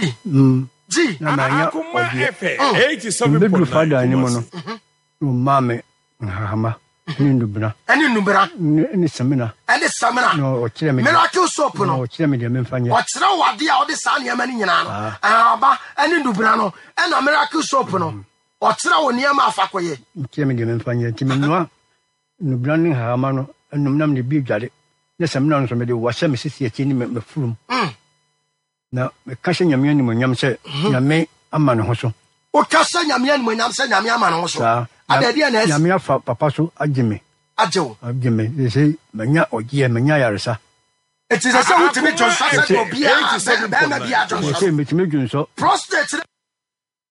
G. Na Akuma efe 87.9. Father ni mo no. No mame hama. Ni ndubra. Ni semina. No o kire me. Miracle soap no. No o kire me de me mfanye. O kire wade a o de sa niam ani nyina no. Aba ani ndubra no. E na miracle soap no. O kire wo niam afakoye. Kire me de me mfanye. Ti me noa. Ndubra ni hama no. Enum nam ne bi dware. Na semina no so me de wo hye me sisi achi ni me furum. Na me kashe nyame ani mo nyam se nyame ama ne ho so. O kasa nyame ani mo nyam se nyame ama ne ho so. Adade na esi. Nyame afa papa so agime. Agime. They say manya ogie manya yaresa. It is a say utimi jonsa se obi a be ma bi a jonsa. Say metimi jonso. Prostate